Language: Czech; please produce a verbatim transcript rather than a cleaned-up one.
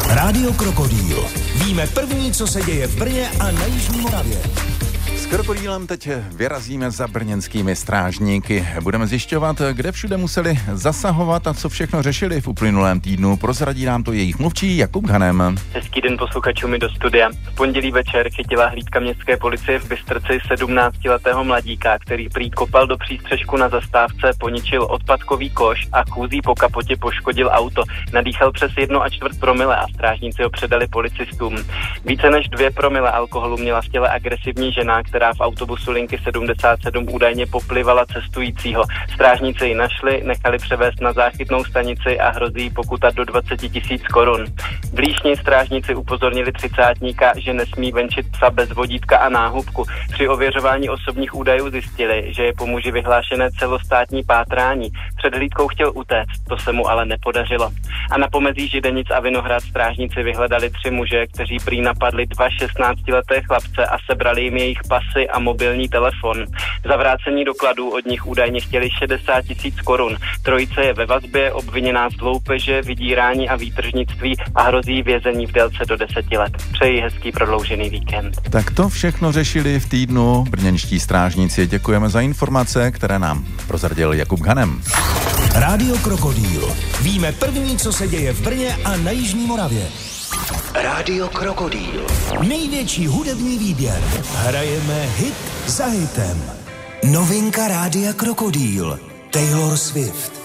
Rádio Krokodýl. Víme první, co se děje v Brně a na Jižní Moravě. S Krokodýlem teď vyrazíme za brněnskými strážníky. Budeme zjišťovat, kde všude museli zasahovat a co všechno řešili v uplynulém týdnu. Prozradí nám to jejich mluvčí Jakub Hanem. Hezký den posluchačům do studia. V pondělí večer chytila hlídka městské policie v Bystrci sedmnáctiletého mladíka, který prý kopal do přístřešku na zastávce, poničil odpadkový koš a chůzí po kapotě poškodil auto. Nadýchal přes jedno a čtvrt promile a strážníci ho předali policistům. Více než dvě promile alkoholu měla v těle agresivní žena, která v autobusu linky sedmdesát sedm údajně poplivala cestujícího. Strážníci ji našli, nechali převést na záchytnou stanici a hrozí pokuta do dvacet tisíc korun. V Líšni strážníci upozornili třicátníka, že nesmí venčit psa bez vodítka a náhubku. Při ověřování osobních údajů zjistili, že je po muži vyhlášené celostátní pátrání. Před hlídkou chtěl utéct, to se mu ale nepodařilo. A na pomezí Židenic a Vinohrad strážníci vyhledali tři muže, kteří prý napadli dva šestnáctileté chlapce a sebrali jim jejich pasy a mobilní telefon. Za vrácení dokladů od nich údajně chtěli šedesát tisíc korun. Trojice je ve vazbě, obviněná z loupeže, vydírání a výtržnictví a hrozí vězení v délce do deseti let. Přeji hezký prodloužený víkend. Tak to všechno řešili v týdnu brněnští strážníci. Děkujeme za informace, které nám prozradil Jakub Hanem. Rádio Krokodýl. Víme první, co se děje v Brně a na Jižní Moravě. Rádio Krokodýl. Největší hudební výběr. Hrajeme hit za hitem. Novinka Rádia Krokodýl. Taylor Swift.